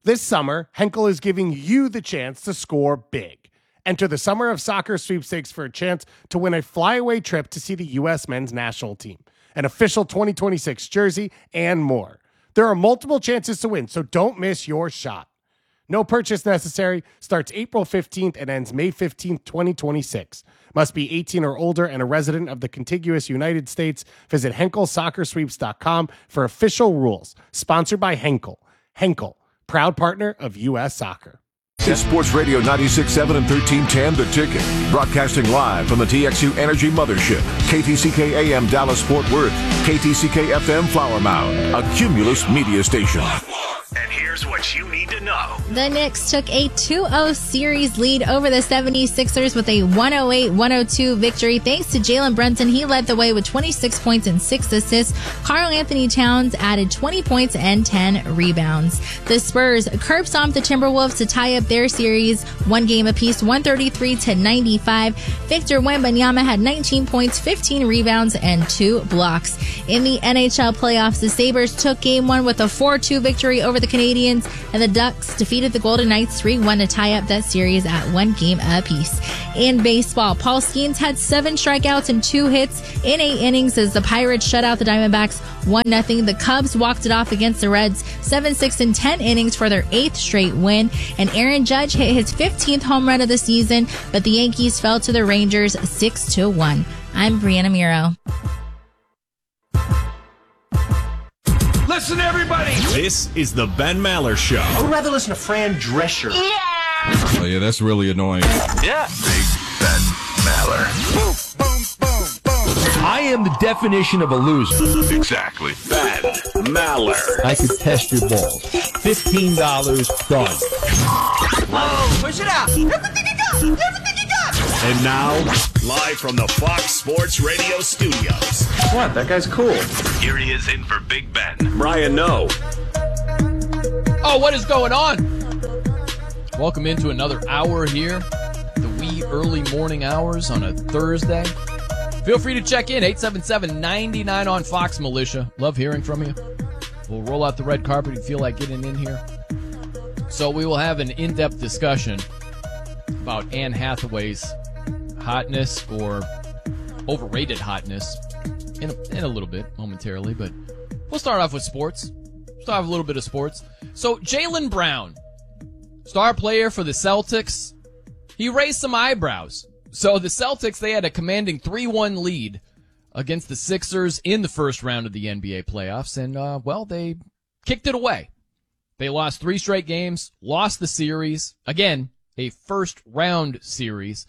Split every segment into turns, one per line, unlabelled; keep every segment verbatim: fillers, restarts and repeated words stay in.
This summer, Henkel is giving you the chance to score big. Enter the Summer of Soccer sweepstakes for a chance to win a flyaway trip to see the U S men's national team, an official twenty twenty-six jersey, and more. There are multiple chances to win, so don't miss your shot. No purchase necessary. Starts April fifteenth and ends May fifteenth, twenty twenty-six. Must be eighteen or older and a resident of the contiguous United States. Visit henkel soccer sweeps dot com for official rules. Sponsored by Henkel. Henkel, proud partner of U S Soccer.
It's Sports Radio ninety-six point seven and thirteen ten The Ticket. Broadcasting live from the T X U Energy Mothership. K T C K A M Dallas Fort Worth. K T C K F M Flower Mound. A Cumulus media station.
And here's what you need to know.
The Knicks took a two oh series lead over the seventy-sixers with a one oh eight one oh two victory. Thanks to Jalen Brunson, he led the way with twenty-six points and six assists. Karl Anthony Towns added twenty points and ten rebounds. The Spurs curb stomped the Timberwolves to tie up their series one game apiece, one thirty-three to ninety-five. Victor Wembanyama had nineteen points, fifteen rebounds, and two blocks. In the N H L playoffs, the Sabres took game one with a four two victory over the Canadiens, and the Ducks defeated the Golden Knights three one to tie up that series at one game apiece. In baseball, Paul Skeens had seven strikeouts and two hits in eight innings as the Pirates shut out the Diamondbacks one nothing. The Cubs walked it off against the Reds seven six in ten innings for their eighth straight win, and Aaron Judge hit his fifteenth home run of the season, but the Yankees fell to the Rangers six to one. I'm Brianna Miro.
Listen, everybody.
This is the Ben Maller Show.
I would rather listen to Fran Drescher.
Yeah! Oh, yeah, that's really annoying.
Yeah. Big Ben Maller. Boom, boom, boom, boom.
I am the definition of a loser.
Exactly. Ben Maller.
I could test your balls. fifteen dollars, done.
Oh, push it out. Everything you got. Everything you got.
And now, live from the Fox Sports Radio studios.
What? That guy's cool.
Here he is in for Big Ben.
Brian Noe.
Oh, what is going on? Welcome into another hour here, the wee early morning hours on a Thursday. Feel free to check in, eight seven seven, nine nine on Fox Militia. Love hearing from you. We'll roll out the red carpet if you feel like getting in here. So we will have an in-depth discussion about Anne Hathaway's hotness or overrated hotness in a, in a little bit, momentarily, but we'll start off with sports. Start off with a little bit of sports. So Jaylen Brown, star player for the Celtics, he raised some eyebrows. So the Celtics, they had a commanding three one lead against the Sixers in the first round of the N B A playoffs, and, uh, well, they kicked it away. They lost three straight games, lost the series, again, a first-round series.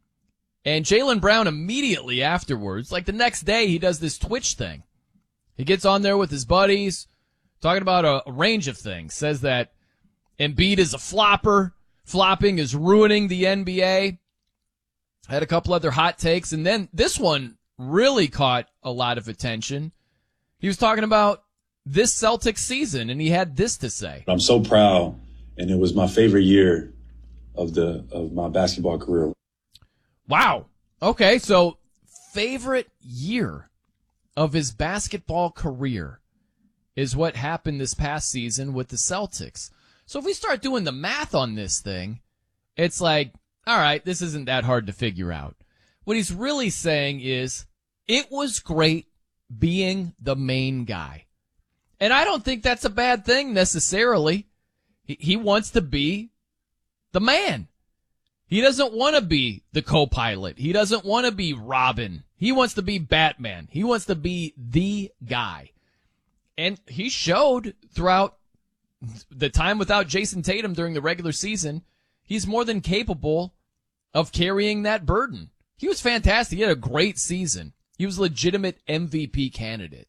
And Jaylen Brown immediately afterwards, like the next day, he does this Twitch thing. He gets on there with his buddies, talking about a, a range of things. Says that Embiid is a flopper. Flopping is ruining the N B A. Had a couple other hot takes. And then this one really caught a lot of attention. He was talking about this Celtics season, and he had this to say.
I'm so proud, and it was my favorite year of the of my basketball career.
Wow. Okay, so favorite year of his basketball career is what happened this past season with the Celtics. So if we start doing the math on this thing, it's like, all right, this isn't that hard to figure out. What he's really saying is, it was great being the main guy. And I don't think that's a bad thing necessarily. He, he wants to be the man. He doesn't want to be the co-pilot. He doesn't want to be Robin. He wants to be Batman. He wants to be the guy. And he showed throughout the time without Jason Tatum during the regular season, he's more than capable of carrying that burden. He was fantastic. He had a great season. He was a legitimate M V P candidate.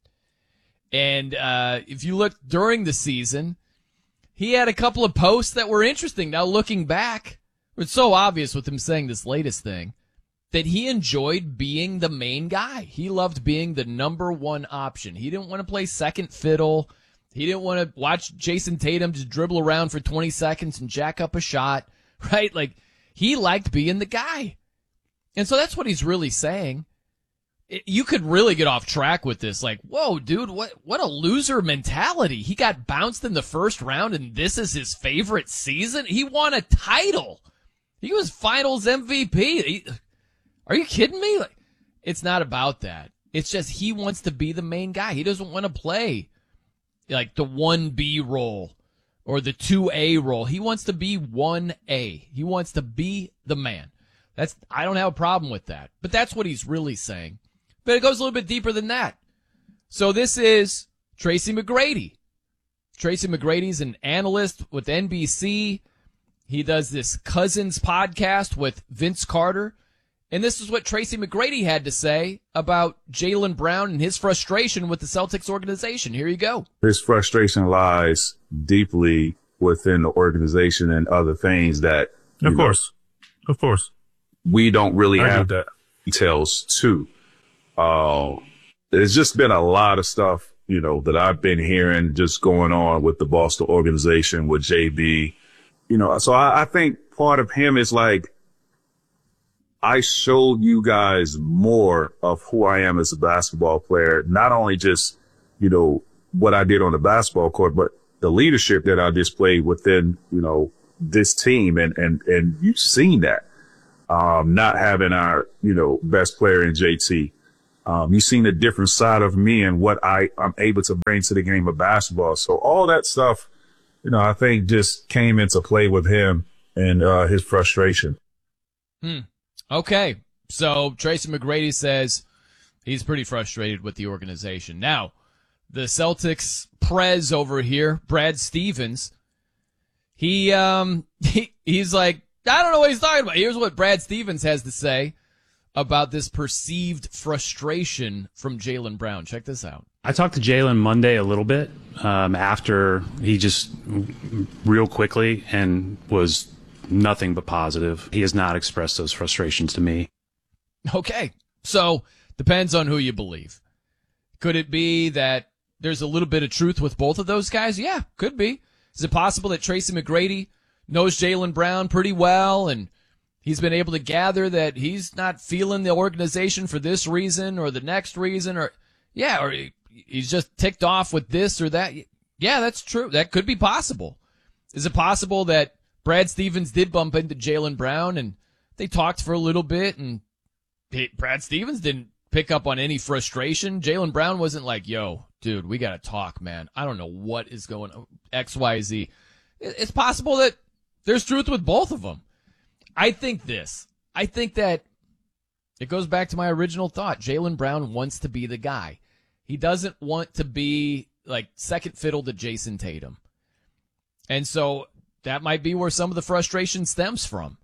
And uh if you look during the season, he had a couple of posts that were interesting. Now looking back, it's so obvious with him saying this latest thing that he enjoyed being the main guy. He loved being the number one option. He didn't want to play second fiddle. He didn't want to watch Jason Tatum just dribble around for twenty seconds and jack up a shot, right? Like, he liked being the guy. And so that's what he's really saying. you could really get off track with this. Like, whoa, dude, what what a loser mentality. He got bounced in the first round, and this is his favorite season? He won a title. He was finals M V P. He, are you kidding me? Like, it's not about that. It's just he wants to be the main guy. He doesn't want to play like the one B role or the two A role. He wants to be one A. He wants to be the man. That's I don't have a problem with that. But that's what he's really saying. But it goes a little bit deeper than that. So this is Tracy McGrady. Tracy McGrady's an analyst with N B C. He does this Cousins podcast with Vince Carter. And this is what Tracy McGrady had to say about Jaylen Brown and his frustration with the Celtics organization. Here you go.
His frustration lies deeply within the organization and other things that,
of course, know, of course,
we don't really
I
have
that.
details to. Uh, there's just been a lot of stuff, you know, that I've been hearing just going on with the Boston organization, with J B, you know, so I, I think part of him is like, I showed you guys more of who I am as a basketball player, not only just, you know, what I did on the basketball court, but the leadership that I displayed within, you know, this team. And, and, and you've seen that, um, not having our, you know, best player in J T. Um, you've seen a different side of me and what I, I'm able to bring to the game of basketball. So all that stuff, you know, I think just came into play with him and, uh, his frustration.
Hmm. Okay, so Tracy McGrady says he's pretty frustrated with the organization. Now, the Celtics prez over here, Brad Stevens, he um he, he's like, I don't know what he's talking about. Here's what Brad Stevens has to say about this perceived frustration from Jaylen Brown. Check this out.
I talked to Jaylen Monday a little bit um, after he just real quickly and was nothing but positive. He has not expressed those frustrations to me.
Okay. So, depends on who you believe. Could it be that there's a little bit of truth with both of those guys? Yeah, could be. Is it possible that Tracy McGrady knows Jaylen Brown pretty well and he's been able to gather that he's not feeling the organization for this reason or the next reason, or, yeah, or he's just ticked off with this or that? Yeah, that's true. That could be possible. Is it possible that Brad Stevens did bump into Jaylen Brown and they talked for a little bit and Brad Stevens didn't pick up on any frustration? Jaylen Brown wasn't like, yo, dude, we got to talk, man. I don't know what is going on, X, Y, Z. It's possible that there's truth with both of them. I think this. I think that it goes back to my original thought. Jaylen Brown wants to be the guy. He doesn't want to be like second fiddle to Jason Tatum. And so that might be where some of the frustration stems from.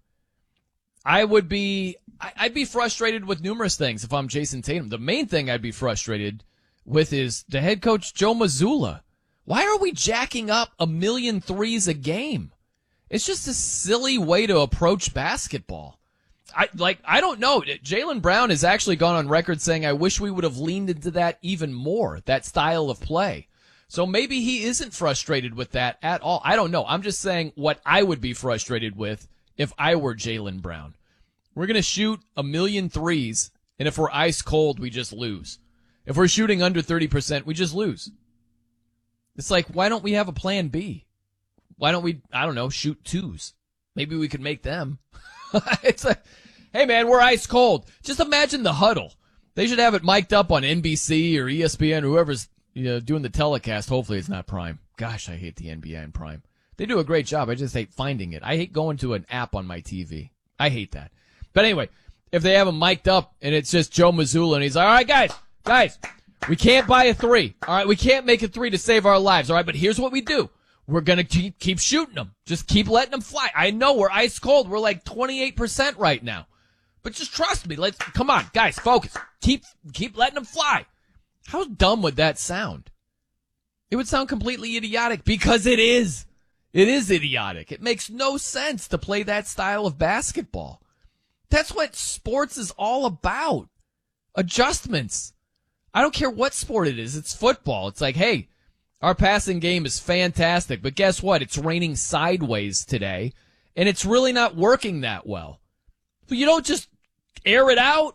I would be, I'd be frustrated with numerous things if I'm Jason Tatum. The main thing I'd be frustrated with is the head coach, Joe Mazzulla. Why are we jacking up a million threes a game? It's just a silly way to approach basketball. I like, I don't know. Jaylen Brown has actually gone on record saying, I wish we would have leaned into that even more, that style of play. So maybe he isn't frustrated with that at all. I don't know. I'm just saying what I would be frustrated with if I were Jaylen Brown. We're going to shoot a million threes, and if we're ice cold, we just lose. If we're shooting under thirty percent, we just lose. It's like, why don't we have a plan B? Why don't we, I don't know, shoot twos? Maybe we could make them. It's like, hey, man, we're ice cold. Just imagine the huddle. They should have it mic'd up on N B C or E S P N, or whoever's you know, doing the telecast. Hopefully it's not Prime. Gosh, I hate the N B A and Prime. They do a great job. I just hate finding it. I hate going to an app on my T V. I hate that. But anyway, if they have them mic'd up and it's just Joe Mazzulla and he's like, all right, guys, guys, we can't buy a three. All right, we can't make a three to save our lives. All right, but here's what we do. We're going to keep, keep shooting them. Just keep letting them fly. I know we're ice cold. We're like twenty-eight percent right now. But just trust me. Let's, come on, guys, focus. Keep, keep letting them fly. How dumb would that sound? It would sound completely idiotic because it is. It is idiotic. It makes no sense to play that style of basketball. That's what sports is all about. Adjustments. I don't care what sport it is. It's football. It's like, hey, our passing game is fantastic, but guess what? It's raining sideways today, and it's really not working that well. But you don't just air it out.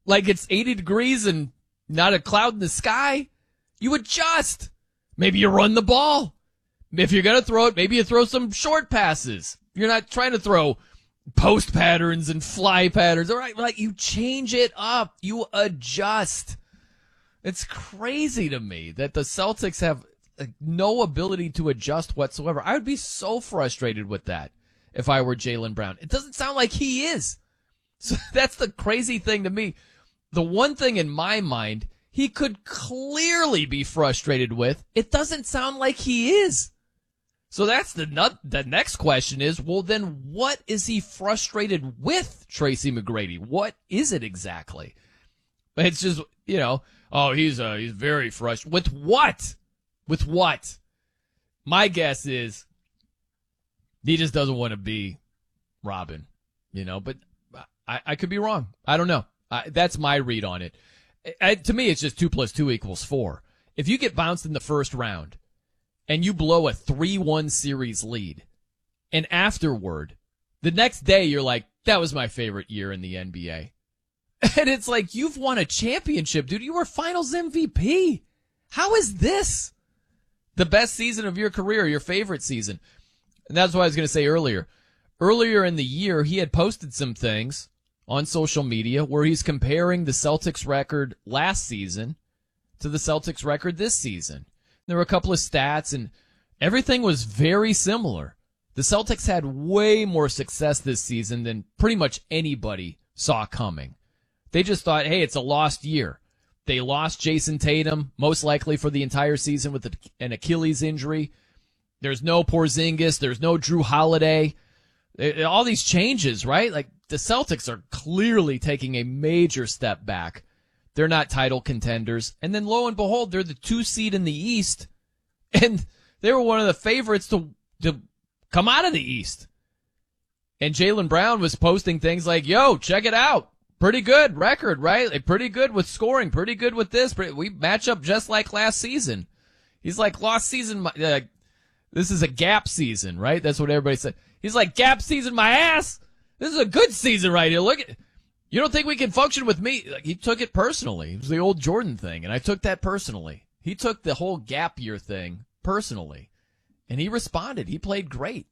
like it's eighty degrees and not a cloud in the sky. You adjust. Maybe you run the ball. If you're going to throw it, maybe you throw some short passes. You're not trying to throw post patterns and fly patterns. All right, like you change it up. You adjust. It's crazy to me that the Celtics have like, no ability to adjust whatsoever. I would be so frustrated with that if I were Jaylen Brown. It doesn't sound like he is. So that's the crazy thing to me. The one thing in my mind he could clearly be frustrated with, it doesn't sound like he is. So that's the nut. The next question is, well, then what is he frustrated with, Tracy McGrady? What is it exactly? It's just, you know, oh, he's uh, he's very frustrated. With what? With what? My guess is he just doesn't want to be Robin, you know, but I, I could be wrong. I don't know. I, that's my read on it. I, to me, it's just two plus two equals four. If you get bounced in the first round and you blow a three one series lead, and afterward, the next day you're like, that was my favorite year in the N B A. And it's like, you've won a championship, dude. You were finals M V P. How is this the best season of your career, your favorite season? And that's what I was going to say earlier. Earlier in the year, he had posted some things on social media where he's comparing the Celtics record last season to the Celtics record this season. There were a couple of stats and everything was very similar. The Celtics had way more success this season than pretty much anybody saw coming. They just thought, hey, it's a lost year. They lost Jason Tatum, most likely for the entire season with an Achilles injury. There's no Porzingis. There's no Drew Holiday. All these changes, right? Like, the Celtics are clearly taking a major step back. They're not title contenders. And then lo and behold, they're the two seed in the East. And they were one of the favorites to, to come out of the East. And Jaylen Brown was posting things like, yo, check it out. Pretty good record, right? Like, pretty good with scoring. Pretty good with this. We match up just like last season. He's like, last season, uh, this is a gap season, right? That's what everybody said. He's like, gap season my ass. This is a good season right here. Look at, you don't think we can function with me? Like, he took it personally. It was the old Jordan thing, and I took that personally. He took the whole gap year thing personally, and he responded. He played great.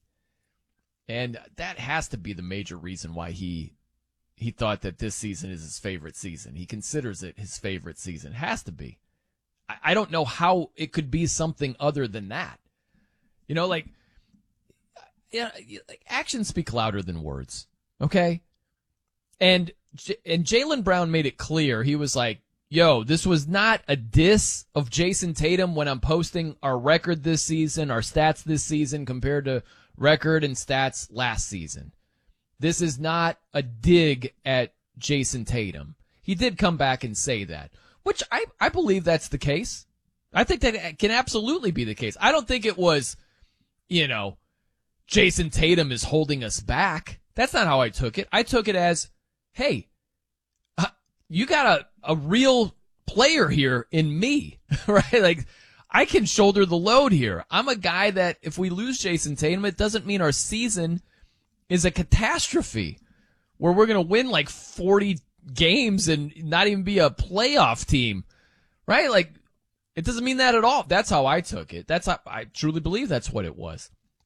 And that has to be the major reason why he he thought that this season is his favorite season. He considers it his favorite season. It has to be. I, I don't know how it could be something other than that. You know, like, you know, like actions speak louder than words. Okay? And and Jaylen Brown made it clear. He was like, yo, this was not a diss of Jason Tatum when I'm posting our record this season, our stats this season compared to record and stats last season. This is not a dig at Jason Tatum. He did come back and say that, which I, I believe that's the case. I think that can absolutely be the case. I don't think it was, you know, Jason Tatum is holding us back. That's not how I took it. I took it as, hey, uh, you got a, a real player here in me, right? Like, I can shoulder the load here. I'm a guy that if we lose Jason Tatum, it doesn't mean our season is a catastrophe where we're going to win like forty games and not even be a playoff team, right? Like, it doesn't mean that at all. That's how I took it. That's how I truly believe that's what it was.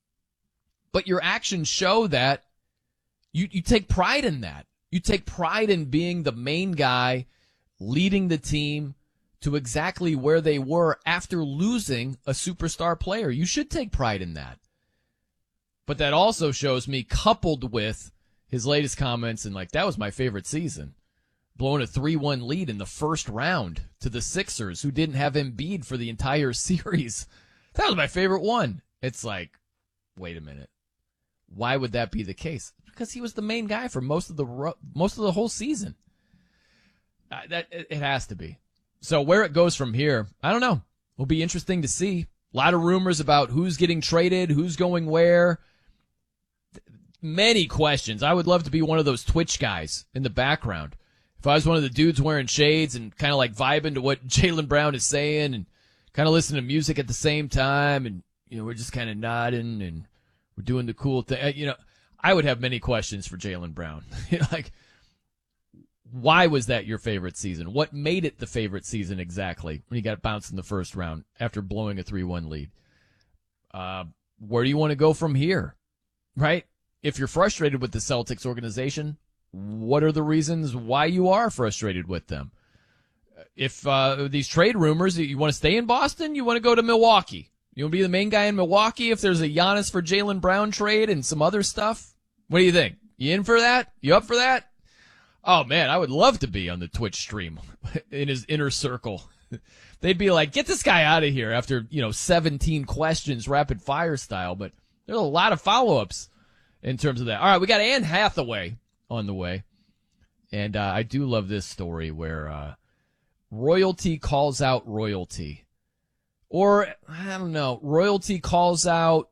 But your actions show that you, you take pride in that. You take pride in being the main guy, leading the team to exactly where they were after losing a superstar player. You should take pride in that. But that also shows me, coupled with his latest comments, and like, that was my favorite season, blowing a three one lead in the first round to the Sixers, who didn't have Embiid for the entire series. That was my favorite one. It's like, wait a minute. Why would that be the case? Because he was the main guy for most of the ro- most of the whole season. Uh, that it, it has to be. So where it goes from here, I don't know. Will be interesting to see. A lot of rumors about who's getting traded, who's going where. Many questions. I would love to be one of those Twitch guys in the background. If I was one of the dudes wearing shades and kind of like vibing to what Jaylen Brown is saying and kind of listening to music at the same time, and you know, we're just kind of nodding and we're doing the cool thing. You know, I would have many questions for Jaylen Brown. Like, why was that your favorite season? What made it the favorite season exactly when you got bounced in the first round after blowing a three one lead? Uh, where do you want to go from here, right? If you're frustrated with the Celtics organization, what are the reasons why you are frustrated with them? If uh, these trade rumors, you want to stay in Boston, you want to go to Milwaukee. You want to be the main guy in Milwaukee if there's a Giannis for Jaylen Brown trade and some other stuff? What do you think? You in for that? You up for that? Oh, man, I would love to be on the Twitch stream in his inner circle. They'd be like, get this guy out of here after, you know, seventeen questions, rapid fire style. But there's a lot of follow-ups in terms of that. All right, we got Anne Hathaway on the way. And uh, I do love this story where uh, royalty calls out royalty. Or, I don't know, royalty calls out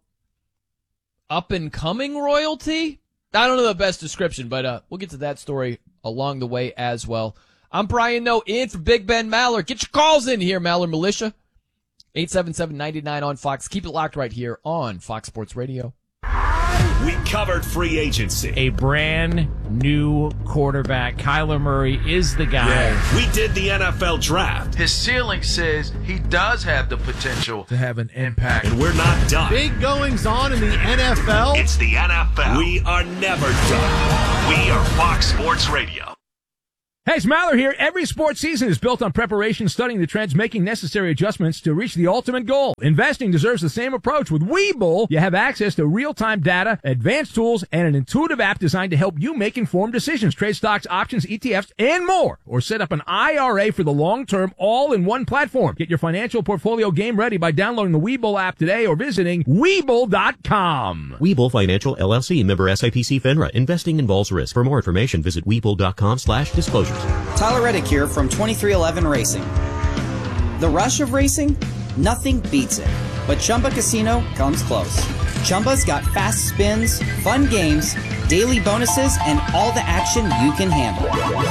up-and-coming royalty? I don't know the best description, but uh, we'll get to that story along the way as well. I'm Brian Noe, in for Big Ben Maller. Get your calls in here, Maller Militia. eight seven seven, nine nine on Fox. Keep it locked right here on Fox Sports Radio.
We covered free agency.
A brand new quarterback. Kyler Murray is the guy.
Yeah. We did the N F L draft.
His ceiling says he does have the potential to have an impact.
And we're not done.
Big goings on in the N F L.
It's the N F L. We are never done. We are Fox Sports Radio.
Hey, it's Maller here. Every sports season is built on preparation, studying the trends, making necessary adjustments to reach the ultimate goal. Investing deserves the same approach. With Webull, you have access to real-time data, advanced tools, and an intuitive app designed to help you make informed decisions. Trade stocks, options, E T Fs, and more. Or set up an I R A for the long term, all in one platform. Get your financial portfolio game ready by downloading the Webull app today or visiting Webull dot com.
Webull Financial, L L C, member S I P C FINRA. Investing involves risk. For more information, visit Webull dot com slash disclosure.
Tyler Reddick here from twenty-three eleven Racing. The rush of racing? Nothing beats it. But Chumba Casino comes close. Chumba's got fast spins, fun games, daily bonuses, and all the action you can handle.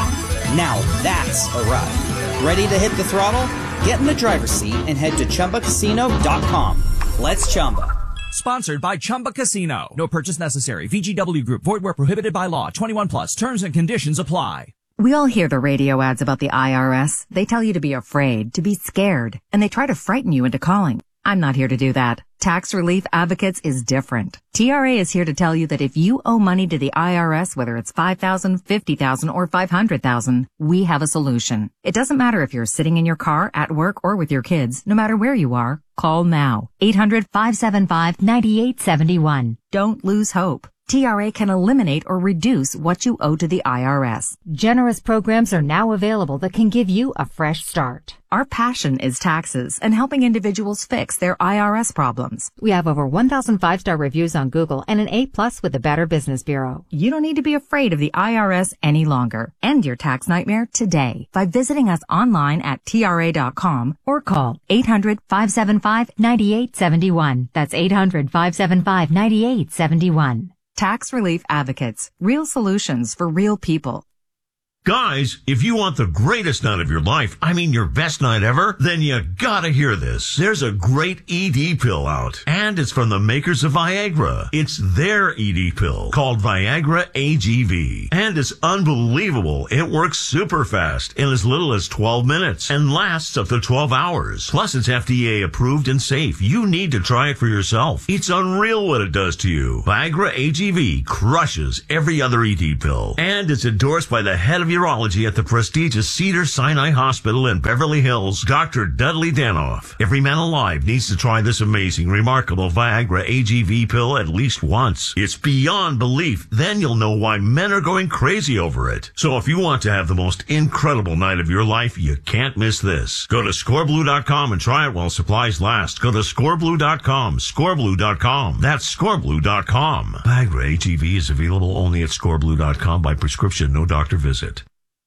Now that's a ride. Ready to hit the throttle? Get in the driver's seat and head to Chumba Casino dot com. Let's Chumba.
Sponsored by Chumba Casino. No purchase necessary. V G W Group. Void where prohibited by law. twenty-one plus. Terms and conditions apply.
We all hear the radio ads about the I R S. They tell you to be afraid, to be scared, and they try to frighten you into calling. I'm not here to do that. Tax Relief Advocates is different. T R A is here to tell you that if you owe money to the I R S, whether it's five thousand dollars, fifty thousand dollars, or five hundred thousand dollars, we have a solution. It doesn't matter if you're sitting in your car, at work, or with your kids. No matter where you are, call now. eight hundred, five seven five, nine eight seven one. Don't lose hope. T R A can eliminate or reduce what you owe to the I R S. Generous programs are now available that can give you a fresh start. Our passion is taxes and helping individuals fix their I R S problems. We have over one thousand five-star reviews on Google and an A plus with the Better Business Bureau. You don't need to be afraid of the I R S any longer. End your tax nightmare today by visiting us online at T R A dot com or call eight hundred, five seven five, nine eight seven one. That's eight hundred, five seven five, nine eight seven one. Tax Relief Advocates. Real solutions for real people.
Guys, if you want the greatest night of your life, I mean your best night ever, then you gotta hear this. There's a great E D pill out, and it's from the makers of Viagra. It's their E D pill called Viagra A G V, and it's unbelievable. It works super fast in as little as twelve minutes and lasts up to twelve hours. Plus, it's F D A approved and safe. You need to try it for yourself. It's unreal what it does to you. Viagra A G V crushes every other E D pill, and it's endorsed by the head of urology at the prestigious Cedars-Sinai Hospital in Beverly Hills, Doctor Dudley Danoff. Every man alive needs to try this amazing, remarkable Viagra A G V pill at least once. It's beyond belief. Then you'll know why men are going crazy over it. So if you want to have the most incredible night of your life, you can't miss this. Go to score blue dot com and try it while supplies last. Go to score blue dot com, score blue dot com. That's score blue dot com. Viagra A G V is available only at score blue dot com by prescription, no doctor visit.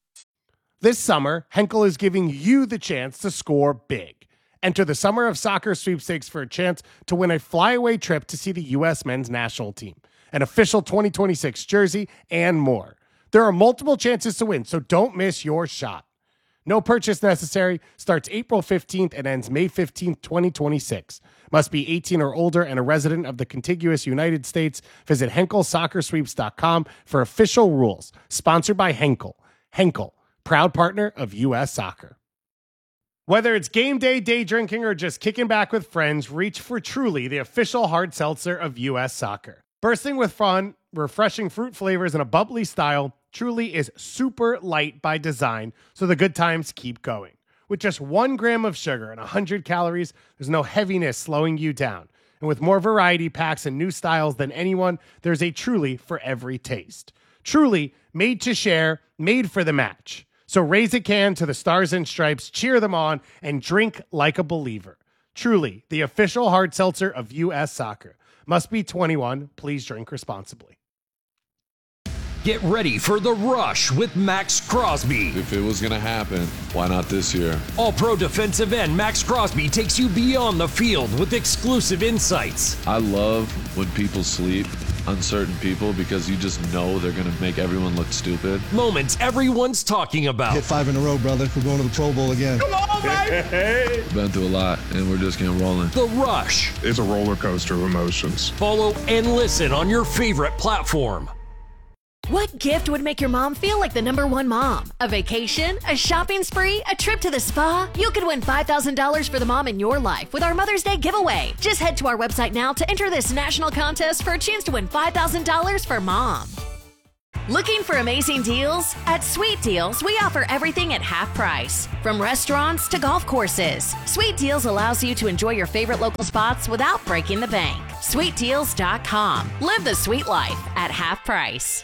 This summer, Henkel is giving you the chance to score big. Enter the Summer of Soccer sweepstakes for a chance to win a flyaway trip to see the U S men's national team, an official twenty twenty-six jersey, and more. There are multiple chances to win, so don't miss your shot. No purchase necessary, starts April fifteenth and ends May fifteenth, twenty twenty-six. Must be eighteen or older and a resident of the contiguous United States. Visit henkel soccer sweeps dot com for official rules. Sponsored by Henkel. Henkel, proud partner of U S Soccer. Whether it's game day, day drinking, or just kicking back with friends, reach for Truly, the official hard seltzer of U S Soccer. Bursting with fun, refreshing fruit flavors, and a bubbly style, Truly is super light by design, so the good times keep going. With just one gram of sugar and one hundred calories, there's no heaviness slowing you down. And with more variety packs and new styles than anyone, there's a Truly for every taste. Truly, made to share, made for the match. So raise a can to the Stars and Stripes, cheer them on, and drink like a believer. Truly, the official hard seltzer of U S Soccer. Must be twenty-one. Please drink responsibly.
Get ready for The Rush with Max Crosby.
If it was going to happen, why not this year?
All-pro defensive end Max Crosby takes you beyond the field with exclusive insights.
I love when people sleep, uncertain people, because you just know they're going to make everyone look stupid.
Moments everyone's talking about.
Hit five in a row, brother. We're going to the Pro Bowl again.
Come on, baby! Been through a lot, and we're just getting rolling.
The Rush.
It's a roller coaster of emotions.
Follow and listen on your favorite platform.
What gift would make your mom feel like the number one mom? A vacation? A shopping spree? A trip to the spa? You could win five thousand dollars for the mom in your life with our Mother's Day giveaway. Just head to our website now to enter this national contest for a chance to win five thousand dollars for mom. Looking for amazing deals? At Sweet Deals, we offer everything at half price. From restaurants to golf courses, Sweet Deals allows you to enjoy your favorite local spots without breaking the bank. sweet deals dot com. Live the sweet life at half price.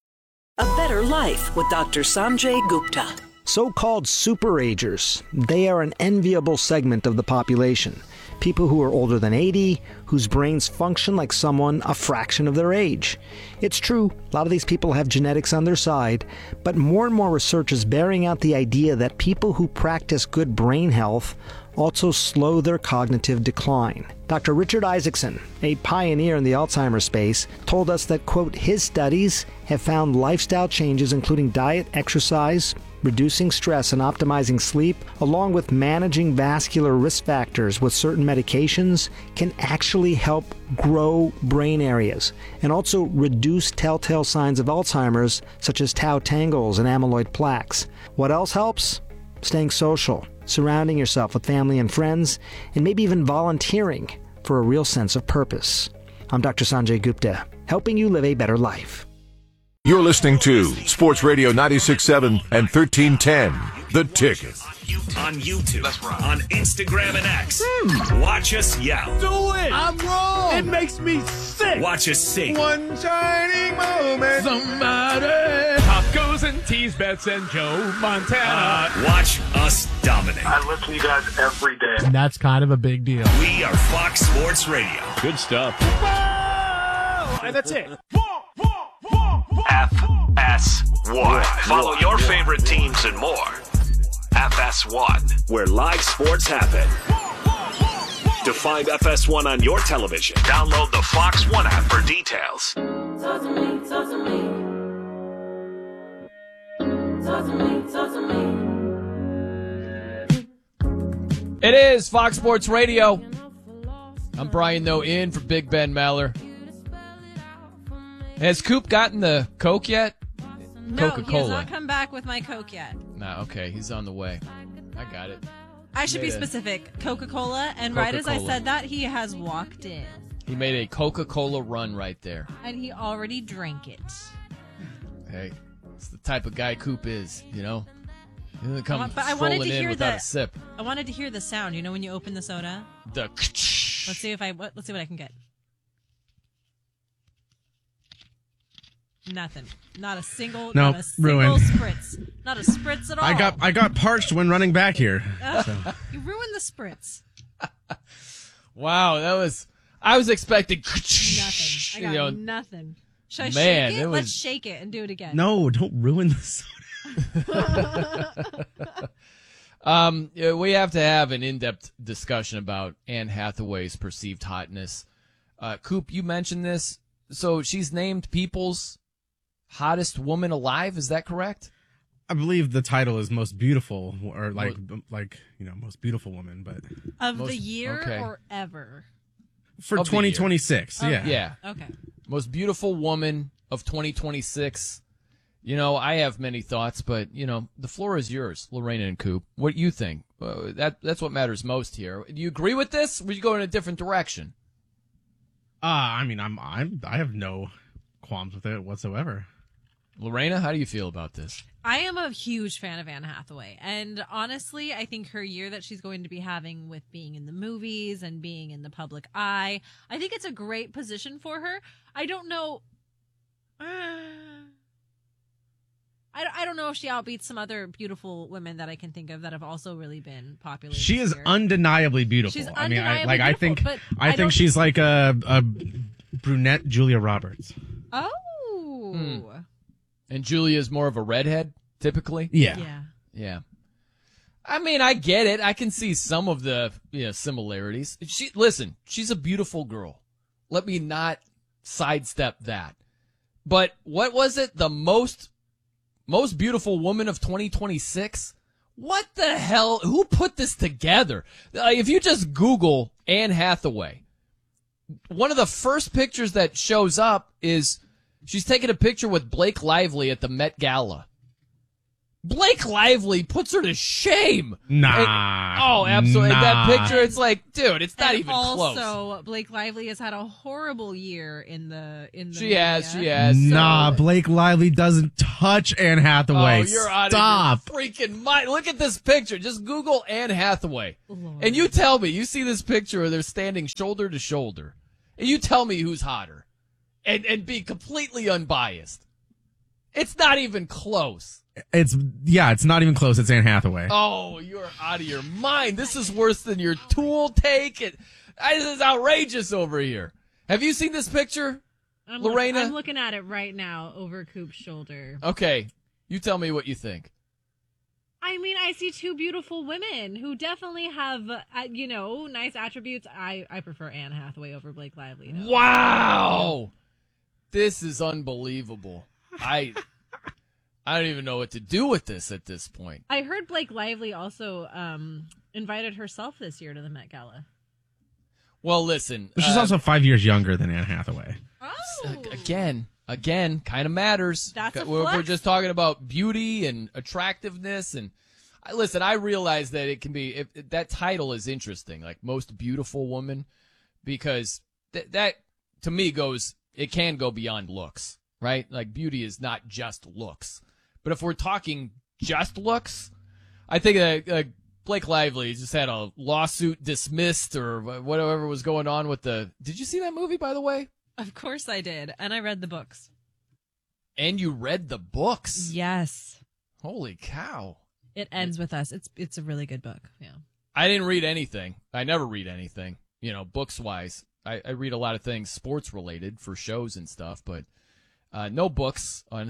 A better life with Doctor Sanjay Gupta.
So-called superagers. They are an enviable segment of the population. People who are older than eighty, whose brains function like someone a fraction of their age. It's true, a lot of these people have genetics on their side, but more and more research is bearing out the idea that people who practice good brain health also slow their cognitive decline. Doctor Richard Isaacson, a pioneer in the Alzheimer's space, told us that, quote, his studies have found lifestyle changes including diet, exercise, reducing stress and optimizing sleep, along with managing vascular risk factors with certain medications, can actually help grow brain areas and also reduce telltale signs of Alzheimer's such as tau tangles and amyloid plaques. What else helps? Staying social, surrounding yourself with family and friends, and maybe even volunteering for a real sense of purpose. I'm Doctor Sanjay Gupta, helping you live a better life.
You're listening to Sports Radio ninety-six point seven and thirteen ten, The Ticket.
On YouTube, on Instagram and X. Mm. Watch us yell.
Do it! I'm wrong! It makes me sick!
Watch us sing.
One shining moment. Somebody. Pop goes and tease bets and Joe Montana.
Uh, watch us dominate.
I listen to you guys every day.
And that's kind of a big deal.
We are Fox Sports Radio.
Good stuff.
Whoa! And that's it.
F S one. Follow your favorite teams and more. F S one, where live sports happen. To find F S one on your television, download the Fox One app for details.
Talk to me, talk to me. Talk to me, talk to me.
It is Fox Sports Radio. I'm Brian Noe in for Big Ben Maller. Has Coop gotten the Coke yet?
No,
Coca-Cola.
he has not come back with my Coke yet.
Nah, okay, he's on the way. I got it.
I should
Made
be
a-
specific. Coca-Cola, and right as I
Coca-Cola.
said that, he has walked in.
He made a Coca-Cola run right there.
And he already drank it.
Hey, it's the type of guy Coop is, you know? He doesn't come
But I wanted
strolling
to
in
hear
without
the
a sip.
I wanted to hear the sound. You know when you open the soda?
The
Let's see if I what, let's see what I can get. Nothing. Not a single.
Nope,
not a single
ruined.
spritz. Not a spritz at all.
I got I got parched when running back here.
Ugh,
so.
You ruined the spritz.
Wow, that was... I was expecting...
Nothing. I got
you know,
nothing. Should I
man,
shake it?
it
Let's
was-
shake it and do it again.
No, don't ruin the soda.
Um, yeah, we have to have an in-depth discussion about Anne Hathaway's perceived hotness. Uh, Coop, you mentioned this. So she's named People's hottest woman alive. Is that correct?
I believe the title is most beautiful, or like like you know most beautiful woman, but
Of
Most-
the year
okay.
or ever?
for
Of the
twenty twenty-six,
year.
yeah,
Okay.
Yeah.
Okay.
Most beautiful woman of twenty twenty-six. You know, I have many thoughts, but, you know, the floor is yours, Lorena and Coop. What do you think? Uh, that That's what matters most here. Do you agree with this, or would you go in a different direction?
Uh, I mean, I'm, I'm, I have no qualms with it whatsoever.
Lorena, how do you feel about this?
I am a huge fan of Anne Hathaway. And honestly, I think her year that she's going to be having with being in the movies and being in the public eye, I think it's a great position for her. I don't know. Uh, I, I don't know if she outbeats some other beautiful women that I can think of that have also really been popular.
She
this
is
year.
undeniably beautiful.
She's
I mean, I,
undeniably
like I think
beautiful, but
I
I
think
don't-
she's like a, a brunette Julia Roberts.
Oh.
Hmm. And Julia is more of a redhead, typically?
Yeah.
Yeah.
Yeah. I mean, I get it. I can see some of the you know, similarities. She Listen, she's a beautiful girl. Let me not sidestep that. But what was it? The most most beautiful woman of twenty twenty-six? What the hell? Who put this together? Uh, if you just Google Anne Hathaway, one of the first pictures that shows up is she's taking a picture with Blake Lively at the Met Gala. Blake Lively puts her to shame.
Nah.
And- oh, absolutely.
Nah.
That picture, it's like, dude, it's not
And
even
also,
close.
Blake Lively has had a horrible year in the in the.
She has,
media.
she has.
Nah,
So-
Blake Lively doesn't touch Anne Hathaway.
Oh, you're out
Stop.
of your freaking mind. Look at this picture. Just Google Anne Hathaway. And you tell me, you see this picture where they're standing shoulder to shoulder. And you tell me who's hotter. And and be completely unbiased. It's not even close.
It's yeah, it's not even close. It's Anne Hathaway.
Oh, you're out of your mind. This is worse than your Tool take. It, this is outrageous over here. Have you seen this picture,
I'm look-
Lorena?
I'm looking at it right now over Coop's shoulder.
Okay, you tell me what you think.
I mean, I see two beautiful women who definitely have, uh, you know, nice attributes. I, I prefer Anne Hathaway over Blake Lively. though.
Wow, this is unbelievable. I I don't even know what to do with this at this point.
I heard Blake Lively also um, invited herself this year to the Met Gala.
Well, listen.
But she's
uh,
also five years younger than Anne Hathaway.
Oh,
again, again, kind of matters.
That's a
we're, we're
flex.
just talking about beauty and attractiveness, and I, listen. I realize that it can be if, if that title is interesting, like most beautiful woman, because th- that to me goes. It can go beyond looks, right? Like beauty is not just looks. But if we're talking just looks, I think uh, uh, Blake Lively just had a lawsuit dismissed or whatever was going on with the. Did you see that movie, by the way?
Of course I did, and I read the books.
And you read the books?
Yes.
Holy cow.
It ends with us. It's it's a really good book. Yeah.
I didn't read anything. I never read anything, you know, books-wise. I, I read a lot of things sports-related for shows and stuff, but uh, no books on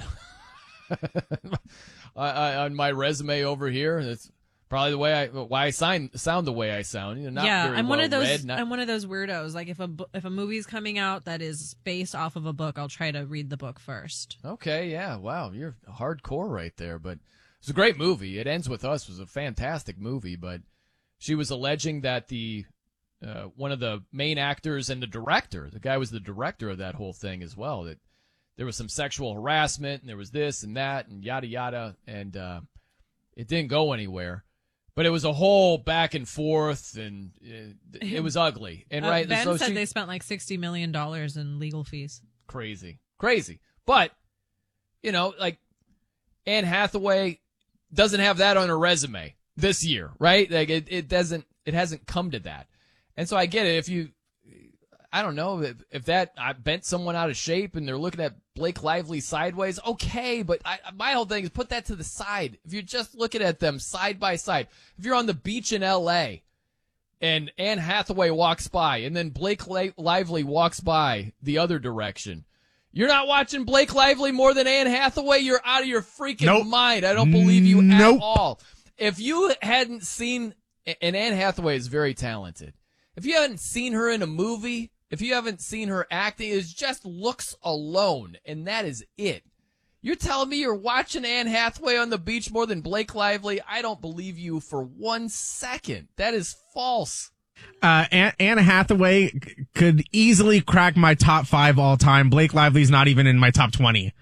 on my resume over here. That's probably the way I why I sign, sound the way I sound. You know, not
yeah,
very
I'm one
well
of those.
read, not-
I'm one of those weirdos. Like if a bu- if a movie's coming out that is based off of a book, I'll try to read the book first.
Okay, yeah, wow, you're hardcore right there. But it's a great movie. It Ends With Us was a fantastic movie, but she was alleging that the uh, one of the main actors and the director, the guy was the director of that whole thing as well, that there was some sexual harassment and there was this and that and yada yada, and uh, it didn't go anywhere. But it was a whole back and forth, and it, it was ugly. And
Uh,
right,
Ben
so
said
she-
they spent like sixty million dollars in legal fees.
Crazy. Crazy. But, you know, like, Anne Hathaway doesn't have that on her resume this year, right? Like, it, it doesn't, it hasn't come to that. And so I get it. If you, I don't know, if, if that I bent someone out of shape and they're looking at Blake Lively sideways, okay, but I, my whole thing is put that to the side. If you're just looking at them side by side, if you're on the beach in L A and Anne Hathaway walks by and then Blake Li- Lively walks by the other direction, you're not watching Blake Lively more than Anne Hathaway? You're out of your freaking
Nope.
mind. I don't believe you
Nope.
at all. If you hadn't seen, and Anne Hathaway is very talented, if you haven't seen her in a movie, if you haven't seen her acting, it's just looks alone, and that is it. You're telling me you're watching Anne Hathaway on the beach more than Blake Lively? I don't believe you for one second. That is false.
Uh, Anne, Anne Hathaway c- could easily crack my top five all time. Blake Lively's not even in my top twenty.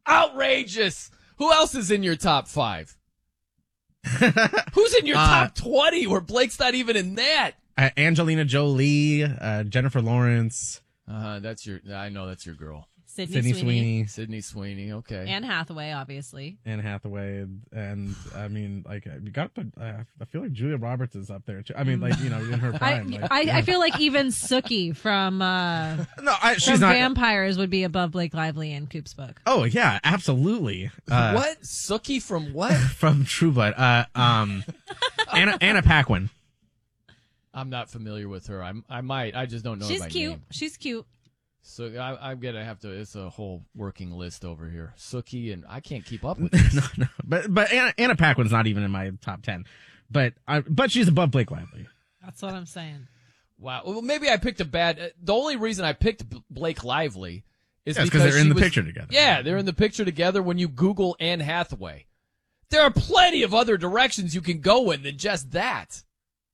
Outrageous. Who else is in your top five? Who's in your
Uh,
top twenty where Blake's not even in that?
Uh, Angelina Jolie, uh, Jennifer Lawrence.
Uh, that's your, I know that's your girl.
Sydney,
Sydney
Sweeney.
Sweeney.
Sydney Sweeney, okay.
Anne Hathaway, obviously.
Anne Hathaway, and I mean, like, you got to. Uh, I feel like Julia Roberts is up there too. I mean, like, you know, in her
I,
prime. like,
I,
yeah.
I feel like even Sookie from uh,
no, I, she's
from
not.
Vampires would be above Blake Lively in Coop's book.
Oh yeah, absolutely. Uh,
What? Sookie from what?
from True Blood? Uh, um, Anna Anna Paquin.
I'm not familiar with her. I'm, I might. I just don't know her
She's
by
cute.
name.
She's cute.
So I, I'm gonna have to. It's a whole working list over here. Sookie, and I can't keep up with this.
no, no, but but Anna, Anna Paquin's not even in my top ten. But I, but she's above Blake Lively.
That's what I'm saying.
Wow. Well, maybe I picked a bad. Uh, the only reason I picked B- Blake Lively is
Yeah, it's 'cause
because
they're in
she
the
was-
picture together.
Yeah, they're in the picture together. When you Google Anne Hathaway, there are plenty of other directions you can go in than just that.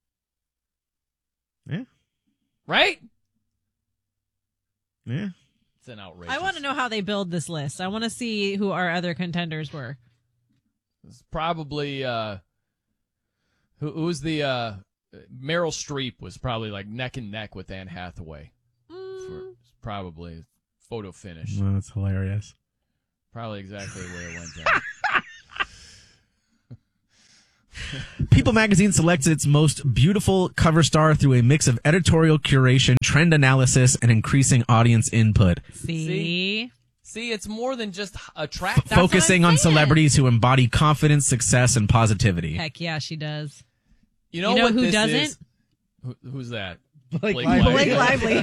Yeah.
Right?
Yeah.
It's an outrageous.
I want to know how they build this list. I want to see who our other contenders were.
It's probably uh, who who's the uh, Meryl Streep was probably like neck and neck with Anne Hathaway. For probably photo finish.
Well, that's hilarious.
Probably exactly the way it went down.
People magazine selects its most beautiful cover star through a mix of editorial curation, trend analysis, and increasing audience input.
See?
See, it's more than just attract.
Focusing on celebrities who embody confidence, success, and positivity.
Heck yeah, she does.
You know,
You know
what
who
this
doesn't?
is? Who, who's that?
Blake
Lively. Blake Lively.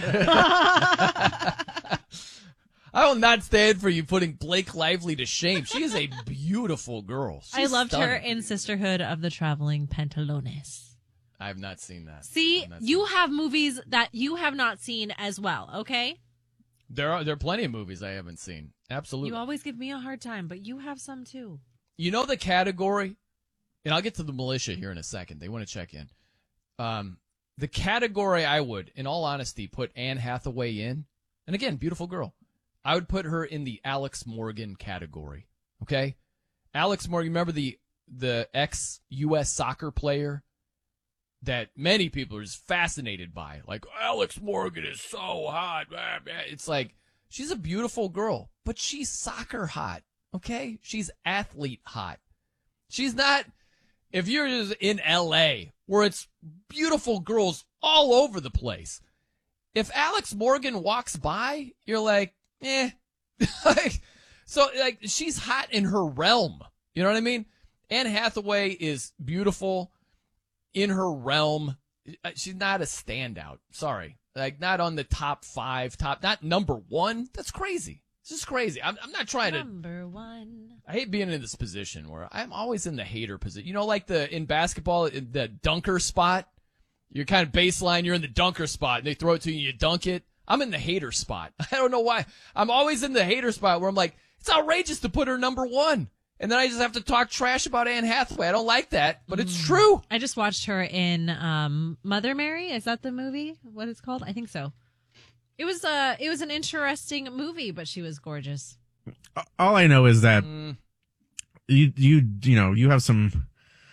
I will not stand for you putting Blake Lively to shame. She is a beautiful girl.
I
She's
loved her
stunning.
in Sisterhood of the Traveling Pantalones.
I have not seen that.
See,
I've not seen
you have movies that you have not seen as well, okay?
There are there are plenty of movies I haven't seen. Absolutely.
You always give me a hard time, but you have some too.
You know the category, and I'll get to the militia here in a second. They want to check in. Um, the category I would, in all honesty, put Anne Hathaway in, and again, beautiful girl. I would put her in the Alex Morgan category. Okay, Alex Morgan. Remember the the ex U S soccer player that many people are just fascinated by. Like, Alex Morgan is so hot. It's like, she's a beautiful girl, but she's soccer hot. Okay, she's athlete hot. She's not. If you're just in L A where it's beautiful girls all over the place, if Alex Morgan walks by, you're like, eh. like, so, like, she's hot in her realm. You know what I mean? Anne Hathaway is beautiful in her realm. She's not a standout. Sorry. Like, not on the top five, top, not number one. That's crazy. It's just crazy. I'm, I'm not trying to.
Number one.
I hate being in this position where I'm always in the hater position. You know, like the in basketball, in the dunker spot. You're kind of baseline. You're in the dunker spot, and they throw it to you, and you dunk it. I'm in the hater spot. I don't know why. I'm always in the hater spot where I'm like, it's outrageous to put her number one, and then I just have to talk trash about Anne Hathaway. I don't like that, but it's true.
I just watched her in um, Mother Mary. Is that the movie? What it's called? I think so. It was uh, it was an interesting movie, but she was gorgeous.
All I know is that
Mm.
you you you know you have some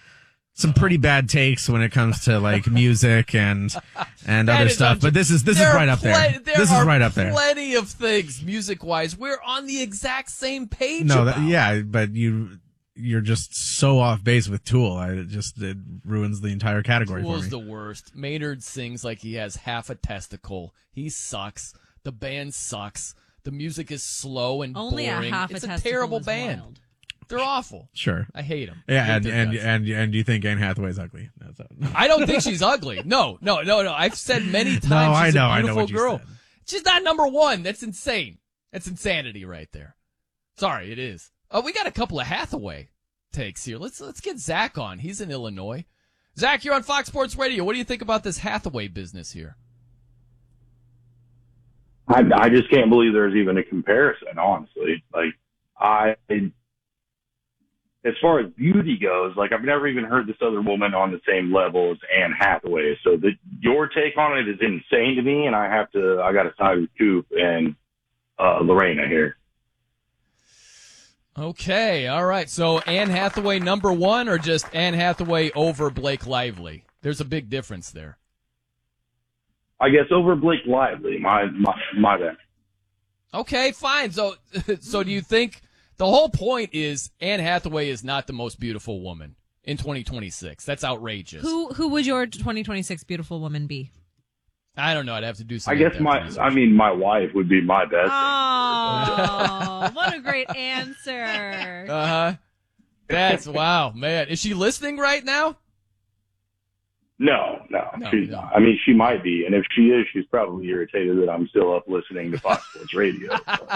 some pretty bad takes when it comes to like music and and
That
other
is
stuff.
untrue.
But this is this
There
is
are
right up there.
plen- There
This is
are
right up there.
Plenty of things music wise. We're on the exact same page.
No,
about.
that, yeah, but you you're just so off base with Tool. I, it just it ruins the entire category
Tool's
for me.
the worst. Maynard sings like he has half a testicle. He sucks. The band sucks. The music is slow and
Only a
boring.
half a
it's a
testicle
terrible
is
band.
wild.
They're awful.
Sure.
I hate them.
Yeah,
I hate
and
their
and,
guts.
and and you think Anne Hathaway's ugly? That's a,
I don't think she's ugly. No, no, no, no. I've said many times
No, I
she's
know,
a
I know
beautiful
what you
girl.
said.
She's not number one. That's insane. That's insanity right there. Sorry, it is. Oh, we got a couple of Hathaway takes here. Let's let's get Zach on. He's in Illinois. Zach, you're on Fox Sports Radio. What do you think about this Hathaway business here?
I, I just can't believe there's even a comparison, honestly. Like, I, as far as beauty goes, like, I've never even heard this other woman on the same level as Anne Hathaway. So the, your take on it is insane to me, and I have to, I got to side with Coop and uh, Lorena here.
Okay, all right. So Anne Hathaway number one, or just Anne Hathaway over Blake Lively? There's a big difference there.
I guess over Blake Lively. My my my bad.
Okay, fine. So, so do you think the whole point is Anne Hathaway is not the most beautiful woman in twenty twenty-six? That's outrageous.
Who who would your twenty twenty-six beautiful woman be?
I don't know. I'd have to do
I
something.
guess my. I mean, my wife would be my best.
Oh, what a great answer.
Uh huh. That's wow, man. Is she listening right now?
No, no,
No,
she's
no.
not. I mean, she might be, and if she is, she's probably irritated that I'm still up listening to Fox Sports Radio.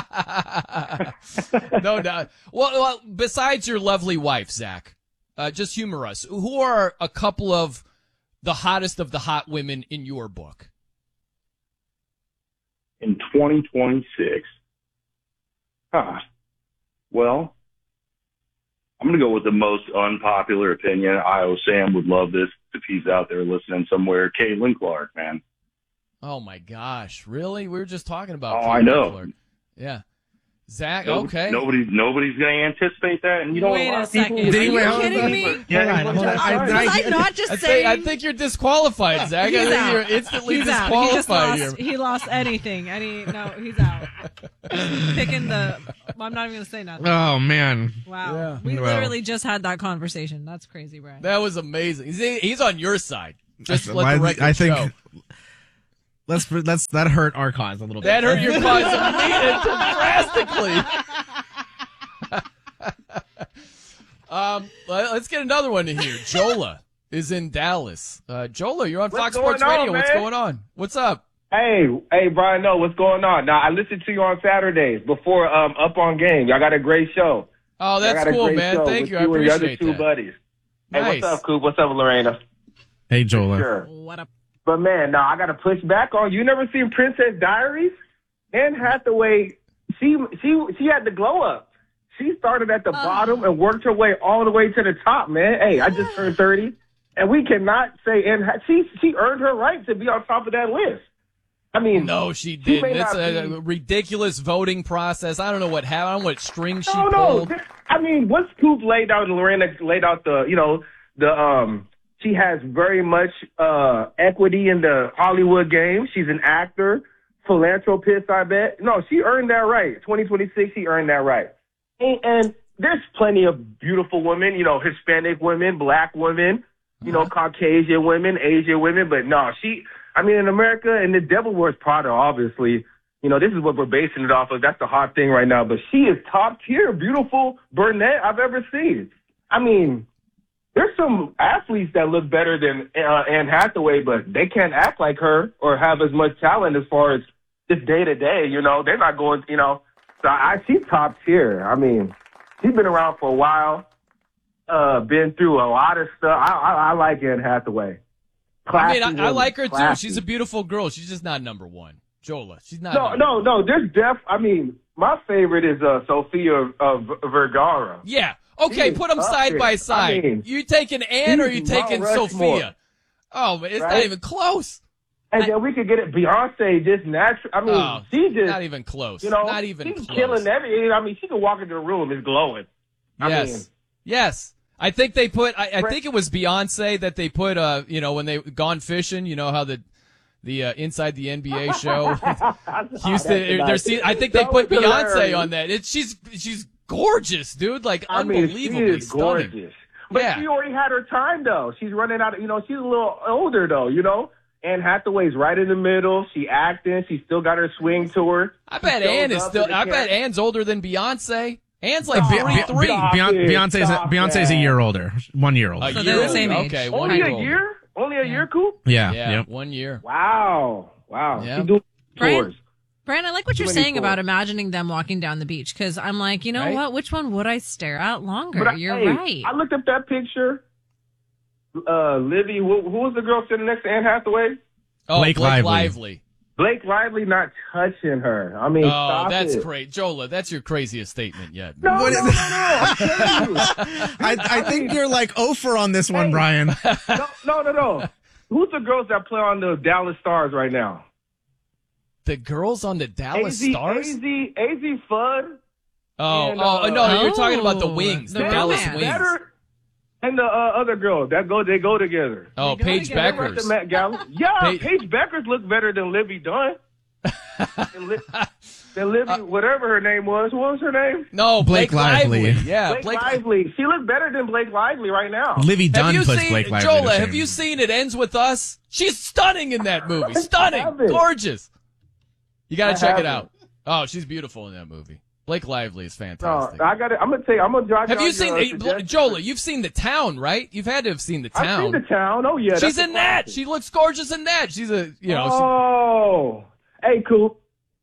No doubt. Well, well, besides your lovely wife, Zach, uh, just humor us. Who are a couple of the hottest of the hot women in your book?
In twenty twenty-six, huh? Well, I'm going to go with the most unpopular opinion. Io Sam would love this if he's out there listening somewhere. Caitlin Clark, man.
Oh my gosh, really? We were just talking about.
Oh, I
Caitlin
know.
Clark. Yeah, Zach.
Nobody-
Okay.
Nobody's nobody's going to anticipate that, and you know
Wait
a lot
a
of people.
second. Are you kidding me?
Yeah,
Hold on, hold on. I-
Was
I-
I not just
I think,
saying?
I think you're disqualified, Zach.
He's
I think
out.
you're instantly
He's out. He just
disqualified
lost,
here.
he lost anything. Any no, he's out. Picking the. I'm not even gonna say nothing.
Oh man.
Wow,
Yeah.
we
Well.
literally just had that conversation. That's crazy, Brian.
That was amazing. He's, he's on your side. Just
I-
let the record
I think
show.
let's let's that hurt our cause a little bit.
That hurt your cause drastically. um, let- let's get another one in here. Jola is in Dallas. Uh, Jola, you're on
What's
Fox
going
Sports
on,
Radio. What's
man?
going on? What's up?
Hey, hey, Brian, no, what's going on? Now, I listen to you on Saturdays before um, Up on Game. Y'all got a great show.
Oh,
Y'all
that's
got a
cool,
great
man.
show
Thank
with
you. I
and your other
appreciate
two
that.
buddies. Hey,
Nice.
what's up, Coop? What's up, Lorena?
Hey, Jola.
Sure.
What up?
But, man, no, I got to push back on you. Never seen Princess Diaries? Anne Hathaway, she, she, she had the glow up. She started at the bottom and worked her way all the way to the top, man. Hey, I just turned thirty, and we cannot say Anne Ha- she, she earned her right to be on top of that list. I mean,
No, she
she
didn't.
may
It's
not
a,
be-
a ridiculous voting process. I don't know what happened. I don't know what string she
No, no.
pulled.
This- I mean, what's Coop laid out, and Lorena laid out the, you know, the, um, she has very much, uh, equity in the Hollywood game. She's an actor, philanthropist, I bet. No, she earned that right. twenty twenty-six, she earned that right. And, and there's plenty of beautiful women, you know, Hispanic women, black women, you know, Caucasian women, Asian women, but no, she, I mean, in America, and the Devil Wears Prada, obviously, you know, this is what we're basing it off of. That's the hot thing right now. But she is top tier, beautiful brunette I've ever seen. I mean, there's some athletes that look better than uh, Anne Hathaway, but they can't act like her or have as much talent as far as just day to day. You know, they're not going, you know. So I, she's top tier. I mean, she's been around for a while, uh, been through a lot of stuff. I, I, I like Anne Hathaway.
I mean,
Classy
I, I
woman,
like her too.
classy.
She's a beautiful girl. She's just not number one. Jola, she's not.
No,
number
no, no. There's def. I mean, my favorite is uh, Sophia uh, Vergara.
Yeah. Okay,
She
put
is
them
up
side
there.
by side.
I mean,
you taking Anne or you
she's
taking
Mount Rushmore.
Sophia? Oh, man, it's not
Right?
even close.
And then we could get it. Beyonce just natural. I mean,
Oh,
she just
not even close.
You know,
Not even
she's
close.
killing everything. I mean, she can walk into the room, it's glowing. I
yes.
mean,
yes. I think they put. I, I think it was Beyonce that they put. Uh, you know, when they gone fishing. You know how the the uh, Inside the N B A show. Houston. They're, see, I think they
That
put
was
Beyonce
hilarious.
on that. It's she's she's gorgeous, dude. Like
I mean,
unbelievably
she is
stunning.
gorgeous. But
Yeah.
she already had her time, though. She's running out of, you know, she's a little older, though, you know? Anne Hathaway's right in the middle. She acting. She still got her swing to her.
I bet
She
Anne
shows
is
up
still.
in the
I bet
camp.
Anne's older than Beyonce. Anne's like
Be-
forty-three.
Be- Beyonce, Beyonce's a,
Stop
Beyonce's a
that.
year older, one year older.
A
So
year
they're the
older.
same age.
Okay, one
Only
year
a
older.
year? Only a year, Coop?
Yeah,
Yeah,
yeah.
one year.
Wow. Wow.
Yeah.
She doing
Brian?
tours.
Brand, I like what
Too
you're
many
saying about
tours.
imagining them walking down the beach because I'm like, you know
Right?
what? Which one would I stare at longer?
But I-
You're
hey,
right.
I looked up that picture. Uh, Livy, who, who was the girl sitting next to Anne Hathaway?
Oh,
Blake
Blake,
Lively.
Lively.
Blake Lively not touching her. I mean,
Oh,
stop
that's
it.
great, Jola. That's your craziest statement yet.
No,
What
no,
is-
no, no. I'm telling you.
I, I think you're like over on this one,
Hey.
Brian.
No, no, no, no. Who's the girls that play on the Dallas Stars right now?
The girls on the Dallas
A Z,
Stars.
A Z, A Z Fudd
Oh,
and,
oh,
uh,
no, you're talking about the
Oh,
Wings, the
the
Dallas
romance.
Wings.
Better, and the uh, other girl that go, they go together.
Oh,
They go
Paige
together.
Beckers.
The Met Gala. Yeah,
Paige-
Paige Beckers look better than Livy Dunn. than, Li- than Livy,
Uh,
whatever her name was. What was her name?
No, Blake,
Blake Lively.
Lively. Yeah,
Blake,
Blake
Lively. She looked better than Blake Lively right now.
Livy
Have
Dunn
you
puts
seen,
Blake Lively
Jola,
to shame.
have you seen It Ends With Us? She's stunning in that movie. Stunning.
haven't.
Gorgeous. You got
I
to check it
haven't.
out. Oh, she's beautiful in that movie. Blake Lively is
No,
fantastic.
I got. I'm gonna tell you. I'm gonna drive.
Have
down
you seen,
your, uh,
eh,
suggestion.
Jola, you've seen The Town, right? You've had to have seen The
I've
Town.
seen The Town. Oh yeah,
She's
that's a
in that.
classic.
She looks gorgeous in that. She's a, you know.
Oh, hey, Coop.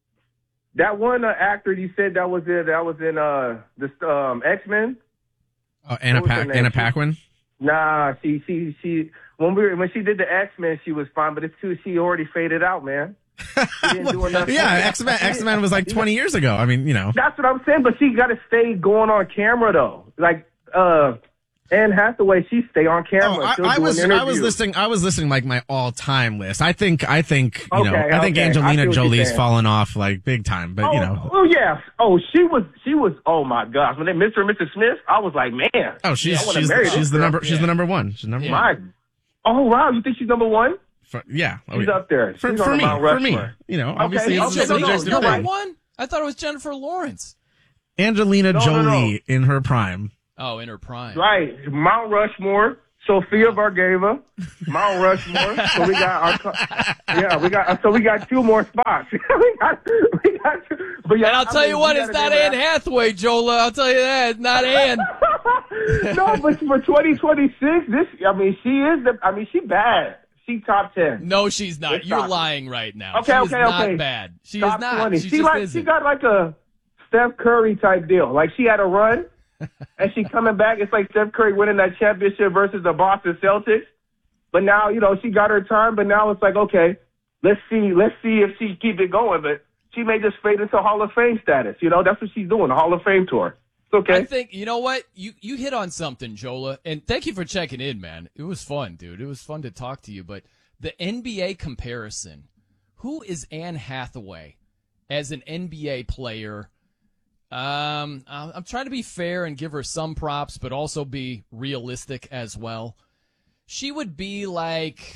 That one uh, actor you said that was in that was in uh the um X Men.
Oh, Anna,
What was her
pa-
name?
Anna
She-
Paquin?
Nah, she she she when we were, when she did the X Men, she was fine, but it's too she already faded out, man. She didn't do enough.
Yeah, X-Men, X-Men was like twenty years ago. I mean, you know.
That's what I'm saying, but she got to stay going on camera though. Like uh, Anne Hathaway, she stay on camera.
Oh, I,
She'll
I
do
was
an
I was
interview.
listening I was listening like my all time list. I think I think you know
Okay,
I think
okay. I
Angelina
see what you're
Jolie's
saying.
fallen off like big time. But
oh,
you know,
oh yeah, oh she was she was oh my gosh, when they Mister and Missus Smith, I was like, man,
oh she's
I wanna
she's
marry
she's
this
the
girl.
number she's the number one. She's number one.
My, oh wow, you think she's number one?
For, yeah, oh,
She's
yeah.
up there.
For,
She's
for
on
me,
Mount
for me,
Rushmore.
you know,
Okay,
obviously
okay,
it's
no,
just
no,
a
no,
subjective
you're
thing.
right.
one? I thought it was Jennifer Lawrence.
Angelina
No, no,
Jolie in her prime.
Oh, in her prime.
Right, Mount Rushmore, Sofia Vergara, Mount Rushmore. So we got our, co- yeah, we got so we got two more spots. we got, we got, but yeah,
And I'll
I
tell
mean,
you what,
we
it's
gotta
not
go
Anne
back.
Hathaway, Jola. I'll tell you that. It's not Anne.
No, but for twenty twenty-six, this I mean, she is the. I mean, she bad. She top ten.
No, she's not.
It's
You're
not.
lying right now.
Okay,
she
okay,
is not
okay.
bad. She
top
is not.
twenty.
She,
She
just
like
isn't.
she got like a Steph Curry type deal. Like she had a run, and she coming back. It's like Steph Curry winning that championship versus the Boston Celtics. But now, you know, she got her time. But now it's like, okay, let's see, let's see if she keep it going. But she may just fade into Hall of Fame status. You know, that's what she's doing, the Hall of Fame tour. It's okay.
I think, you know what? You you hit on something, Jola. And thank you for checking in, man. It was fun, dude. It was fun to talk to you. But the N B A comparison, who is Anne Hathaway as an N B A player? Um, I'm I'm trying to be fair and give her some props, but also be realistic as well. She would be like,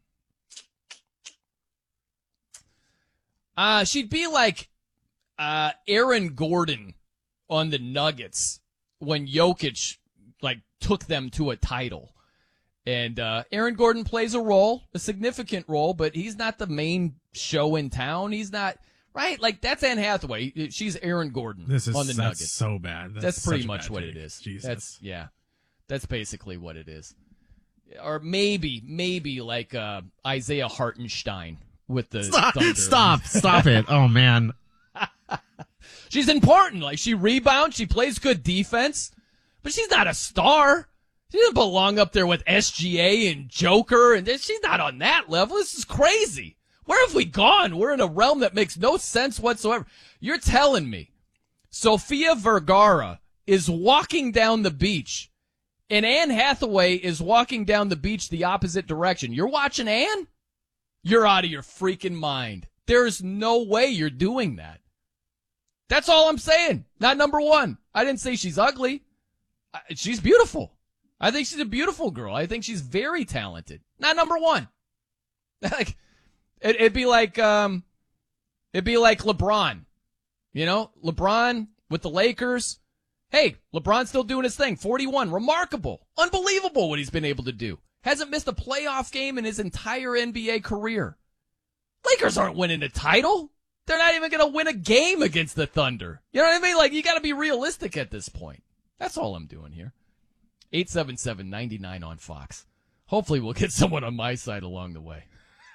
uh, she'd be like, uh, Aaron Gordon on the Nuggets when Jokic, like, took them to a title. And, uh, Aaron Gordon plays a role, a significant role, but he's not the main show in town. He's not, right? Like, that's Anne Hathaway. She's Aaron Gordon
This is
on the
that's
Nuggets.
so bad. That's,
That's pretty
such a
much
bad
what
take.
it is.
Jesus.
That's, yeah. That's basically what it is. Or maybe, maybe like uh, Isaiah Hartenstein with the
Stop,
Thunder.
stop, stop it. Oh, man.
She's important. Like, she rebounds, she plays good defense, but she's not a star. She doesn't belong up there with S G A and Joker, and she's not on that level. This is crazy. Where have we gone? We're in a realm that makes no sense whatsoever. You're telling me Sofia Vergara is walking down the beach and Anne Hathaway is walking down the beach the opposite direction. You're watching Anne? You're out of your freaking mind. There's no way you're doing that. That's all I'm saying. Not number one. I didn't say she's ugly. She's beautiful. I think she's a beautiful girl. I think she's very talented. Not number one. Like, it, it'd be like, um, it'd be like LeBron. You know, LeBron with the Lakers. Hey, LeBron's still doing his thing. forty-one. Remarkable. Unbelievable what he's been able to do. Hasn't missed a playoff game in his entire N B A career. Lakers aren't winning a title. They're not even going to win a game against the Thunder. You know what I mean? Like, you got to be realistic at this point. That's all I'm doing here. eight seven seven, nine nine on Fox. Hopefully we'll get someone on my side along the way.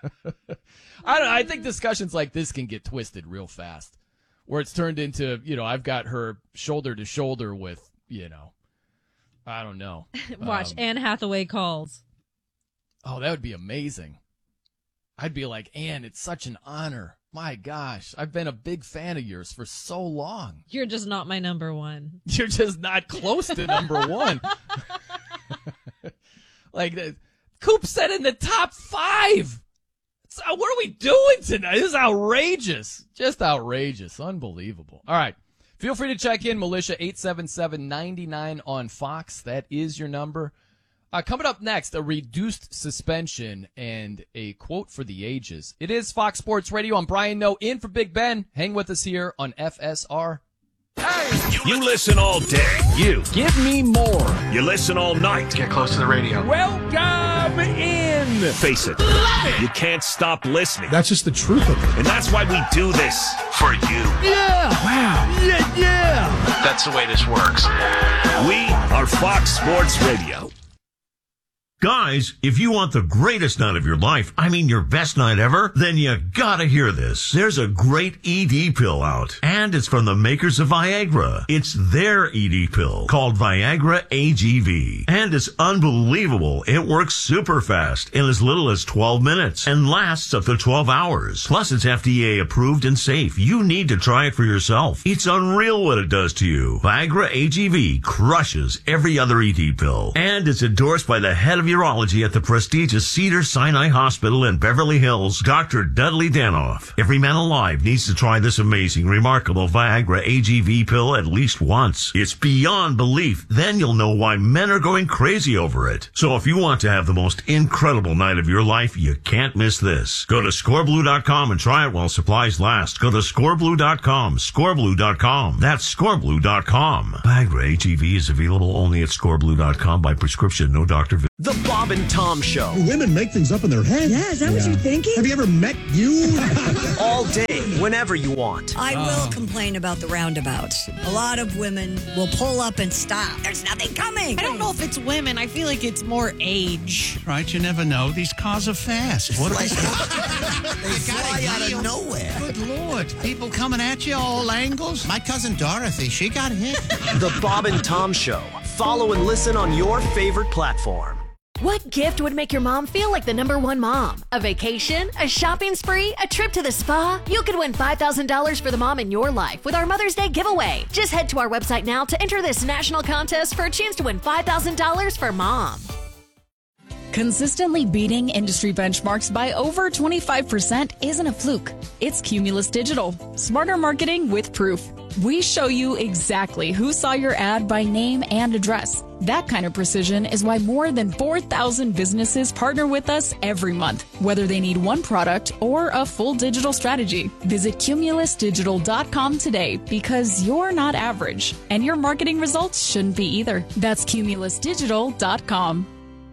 I don't know. I think discussions like this can get twisted real fast. Where it's turned into, you know, I've got her shoulder to shoulder with, you know, I don't know.
Watch,
Um,
Anne Hathaway calls.
Oh, that would be amazing. I'd be like, Anne, it's such an honor. My gosh, I've been a big fan of yours for so long.
You're just not my number one.
You're just not close to number one. Like, the, Coop said in the top five. So what are we doing tonight? This is outrageous. Just outrageous. Unbelievable. All right. Feel free to check in, Militia, eight seven seven, nine nine on Fox. That is your number. Uh, coming up next, a reduced suspension and a quote for the ages. It is Fox Sports Radio. I'm Brian Noe, in for Big Ben. Hang with us here on F S R.
You listen all day. You.
Give me more.
You listen all night.
Get close to the radio.
Welcome in.
Face it. You can't stop listening.
That's just the truth of it.
And that's why we do this. For you.
Yeah. Wow. Yeah, yeah.
That's the way this works.
We are Fox Sports Radio.
Guys, if you want the greatest night of your life, I mean your best night ever, then you gotta hear this. There's a great E D pill out, and it's from the makers of Viagra. It's their E D pill called Viagra A G V, and it's unbelievable. It works super fast in as little as twelve minutes and lasts up to twelve hours. Plus, it's F D A approved and safe. You need to try it for yourself. It's unreal what it does to you. Viagra A G V crushes every other E D pill, and it's endorsed by the head of urology at the prestigious Cedars-Sinai Hospital in Beverly Hills, Doctor Dudley Danoff. Every man alive needs to try this amazing, remarkable Viagra A G V pill at least once. It's beyond belief. Then you'll know why men are going crazy over it. So if you want to have the most incredible night of your life, you can't miss this. Go to score blue dot com and try it while supplies last. Go to score blue dot com, score blue dot com. That's score blue dot com. Viagra A G V is available only at score blue dot com by prescription, no doctor visit.
The Bob and Tom Show.
Women make things up in their head.
Yeah, is that what you're thinking?
Have you ever met you?
All day, whenever you want.
I will complain about the roundabouts. A lot of women will pull up and stop. There's nothing coming.
I don't know if it's women. I feel like it's more age.
Right, you never know. These cars are fast. What
Like-
they
fly out of
nowhere. Good Lord. People coming at you all angles. My cousin Dorothy, she got hit.
The Bob and Tom Show. Follow and listen on your favorite platform.
What gift would make your mom feel like the number one mom? A vacation? A shopping spree? A trip to the spa? You could win five thousand dollars for the mom in your life with our Mother's Day giveaway. Just head to our website now to enter this national contest for a chance to win five thousand dollars for mom.
Consistently beating industry benchmarks by over twenty-five percent isn't a fluke. It's Cumulus Digital. Smarter marketing with proof. We show you exactly who saw your ad by name and address. That kind of precision is why more than four thousand businesses partner with us every month, whether they need one product or a full digital strategy. Visit cumulus digital dot com today because you're not average, and your marketing results shouldn't be either. That's cumulus digital dot com.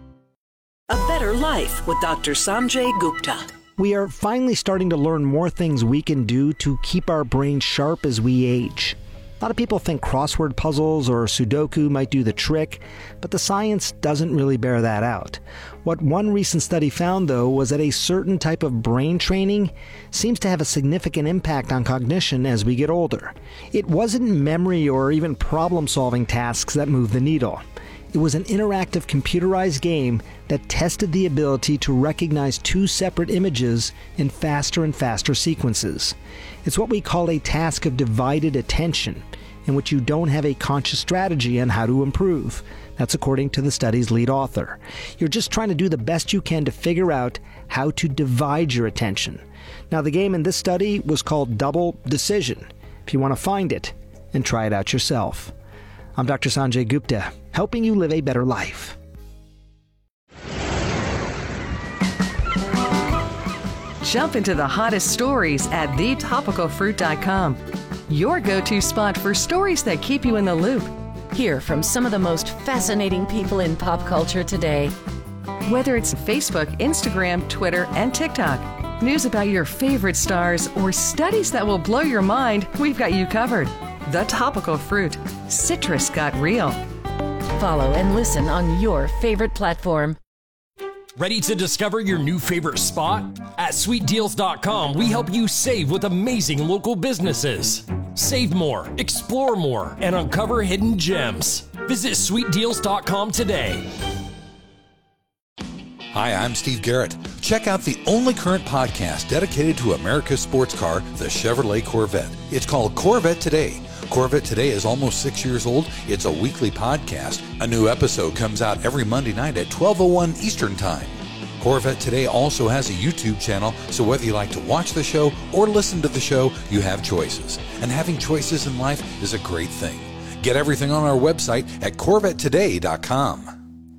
A Better Life with Doctor Sanjay Gupta.
We are finally starting to learn more things we can do to keep our brains sharp as we age. A lot of people think crossword puzzles or Sudoku might do the trick, but the science doesn't really bear that out. What one recent study found, though, was that a certain type of brain training seems to have a significant impact on cognition as we get older. It wasn't memory or even problem-solving tasks that moved the needle. It was an interactive computerized game that tested the ability to recognize two separate images in faster and faster sequences. It's what we call a task of divided attention, in which you don't have a conscious strategy on how to improve. That's according to the study's lead author. You're just trying to do the best you can to figure out how to divide your attention. Now, the game in this study was called Double Decision. If you want to find it and try it out yourself. I'm Doctor Sanjay Gupta, helping you live a better life.
Jump into the hottest stories at the topical fruit dot com. Your go-to spot for stories that keep you in the loop.
Hear from some of the most fascinating people in pop culture today.
Whether it's Facebook, Instagram, Twitter, and TikTok, news about your favorite stars, or studies that will blow your mind, we've got you covered. The Topical Fruit. Citrus got real.
Follow and listen on your favorite platform.
Ready to discover your new favorite spot? At sweet deals dot com, we help you save with amazing local businesses. Save more, explore more, and uncover hidden gems. Visit sweet deals dot com today.
Hi, I'm Steve Garrett. Check out the only current podcast dedicated to America's sports car, the Chevrolet Corvette. It's called Corvette Today. Corvette Today is almost six years old. It's a weekly podcast. A new episode comes out every Monday night at twelve oh one Eastern Time. Corvette Today also has a YouTube channel, so whether you like to watch the show or listen to the show, you have choices. And having choices in life is a great thing. Get everything on our website at corvette today dot com.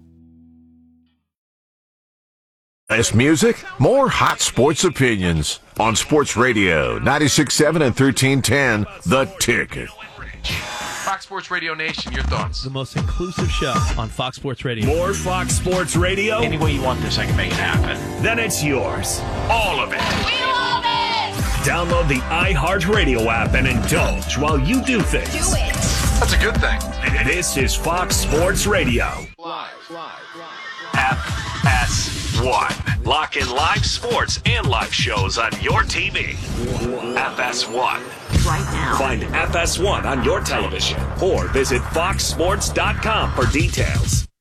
Less music, more hot sports opinions on Sports Radio ninety-six point seven and thirteen ten, The Ticket.
Fox Sports Radio Nation, your thoughts?
The most inclusive show on Fox Sports Radio.
More Fox Sports Radio?
Any way you want this, I can make it happen.
Then it's yours. All of it. We love it! Download the iHeartRadio app and indulge while you do things.
Do it! That's a good thing.
This is Fox Sports Radio.
Live, live, live.
F S one. Lock in live sports and live shows on your T V. F S one.
Right now.
Find F S one on your television or visit fox sports dot com for details.